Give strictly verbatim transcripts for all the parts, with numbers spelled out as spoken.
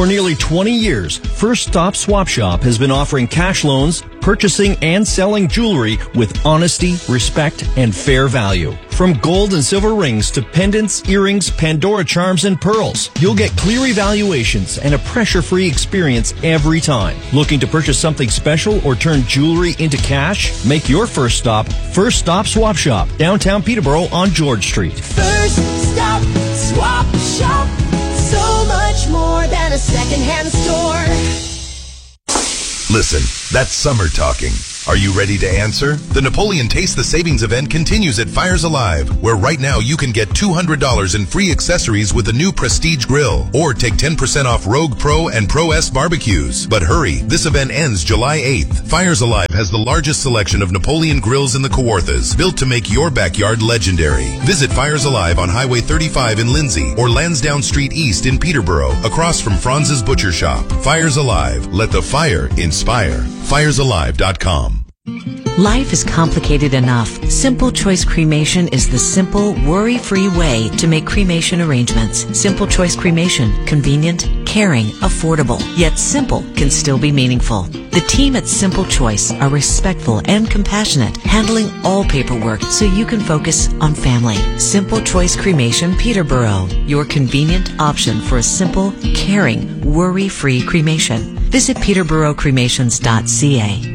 For nearly twenty years, First Stop Swap Shop has been offering cash loans, purchasing and selling jewelry with honesty, respect, and fair value. From gold and silver rings to pendants, earrings, Pandora charms, and pearls, you'll get clear evaluations and a pressure-free experience every time. Looking to purchase something special or turn jewelry into cash? Make your first stop First Stop Swap Shop, downtown Peterborough on George Street. First Stop Swap Shop. So much more than a second-hand store. Listen, that's summer talking. Are you ready to answer? The Napoleon Taste the Savings event continues at Fires Alive, where right now you can get two hundred dollars in free accessories with a new Prestige grill, or take ten percent off Rogue Pro and Pro S barbecues. But hurry, this event ends July eighth. Fires Alive has the largest selection of Napoleon grills in the Kawarthas, built to make your backyard legendary. Visit Fires Alive on Highway thirty-five in Lindsay or Lansdowne Street East in Peterborough, across from Franz's Butcher Shop. Fires Alive. Let the fire inspire. fires alive dot com. Life is complicated enough. Simple Choice Cremation is the simple, worry-free way to make cremation arrangements. Simple Choice Cremation. Convenient, caring, affordable. Yet simple can still be meaningful. The team at Simple Choice are respectful and compassionate, handling all paperwork so you can focus on family. Simple Choice Cremation, Peterborough. Your convenient option for a simple, caring, worry-free cremation. Visit peterborough cremations dot c a.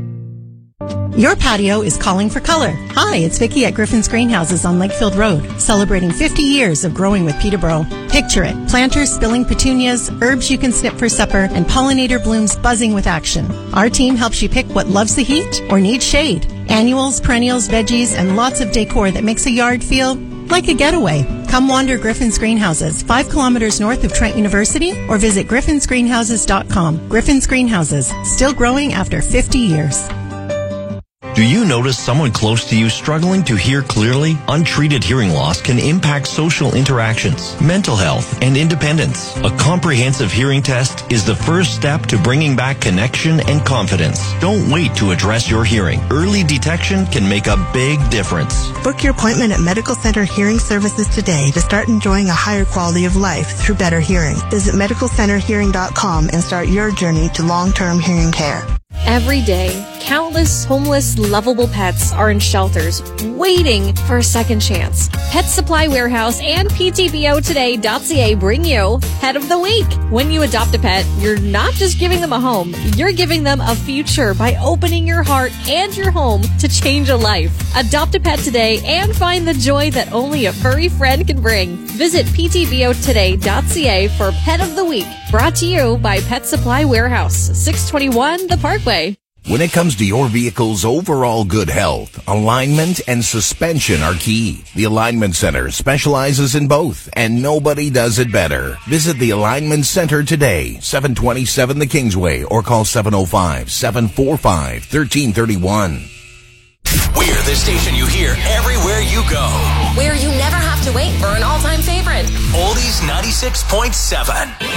Your patio is calling for color. Hi, it's Vicki at Griffin's Greenhouses on Lakefield Road, celebrating fifty years of growing with Peterborough. Picture it. Planters spilling petunias, herbs you can snip for supper, and pollinator blooms buzzing with action. Our team helps you pick what loves the heat or needs shade. Annuals, perennials, veggies, and lots of decor that makes a yard feel like a getaway. Come wander Griffin's Greenhouses, five kilometers north of Trent University, or visit griffins greenhouses dot com. Griffin's Greenhouses, still growing after fifty years. Do you notice someone close to you struggling to hear clearly? Untreated hearing loss can impact social interactions, mental health, and independence. A comprehensive hearing test is the first step to bringing back connection and confidence. Don't wait to address your hearing. Early detection can make a big difference. Book your appointment at Medical Center Hearing Services today to start enjoying a higher quality of life through better hearing. Visit medical center hearing dot com and start your journey to long-term hearing care. Every day, countless homeless, lovable pets are in shelters waiting for a second chance. Pet Supply Warehouse and P T B O today dot c a bring you Pet of the Week. When you adopt a pet, you're not just giving them a home, you're giving them a future by opening your heart and your home to change a life. Adopt a pet today and find the joy that only a furry friend can bring. Visit P T B O today dot c a for Pet of the Week. Brought to you by Pet Supply Warehouse, six twenty-one The Parkway. When it comes to your vehicle's overall good health, alignment and suspension are key. The Alignment Center specializes in both, and nobody does it better. Visit the Alignment Center today, seven twenty-seven The Kingsway, or call seven oh five, seven four five, one three three one. We're the station you hear everywhere you go. Where you never have to wait for an all-time favorite. Oldies ninety-six point seven.